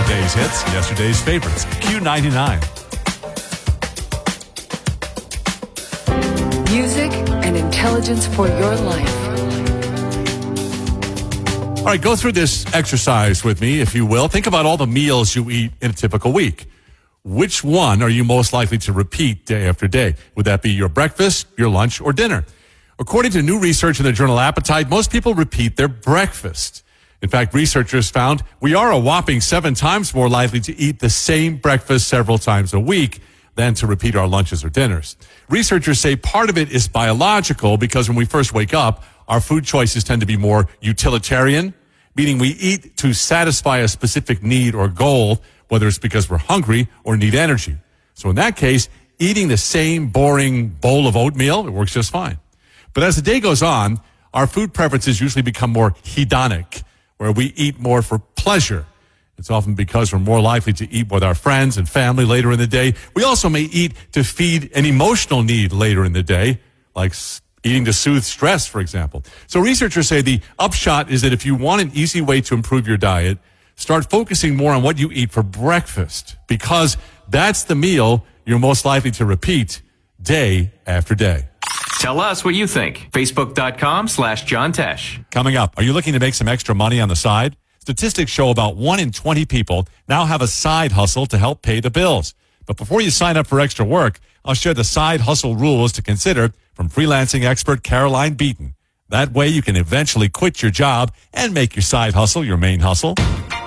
Today's hits, yesterday's favorites. Q99. Music and intelligence for your life. All right, go through this exercise with me, if you will. Think about all the meals you eat in a typical week. Which one are you most likely to repeat day after day? Would that be your breakfast, your lunch, or dinner? According to new research in the journal Appetite, most people repeat their breakfast. In fact, researchers found we are a whopping 7 times more likely to eat the same breakfast several times a week than to repeat our lunches or dinners. Researchers say part of it is biological because when we first wake up, our food choices tend to be more utilitarian, meaning we eat to satisfy a specific need or goal, whether it's because we're hungry or need energy. So in that case, eating the same boring bowl of oatmeal, it works just fine. But as the day goes on, our food preferences usually become more hedonic, where we eat more for pleasure. It's often because we're more likely to eat with our friends and family later in the day. We also may eat to feed an emotional need later in the day, like eating to soothe stress, for example. So researchers say the upshot is that if you want an easy way to improve your diet, start focusing more on what you eat for breakfast, because that's the meal you're most likely to repeat day after day. Tell us what you think. Facebook.com/John Tesh. Coming up, are you looking to make some extra money on the side? Statistics show about 1 in 20 people now have a side hustle to help pay the bills. But before you sign up for extra work, I'll share the side hustle rules to consider from freelancing expert Caroline Beaton. That way you can eventually quit your job and make your side hustle your main hustle.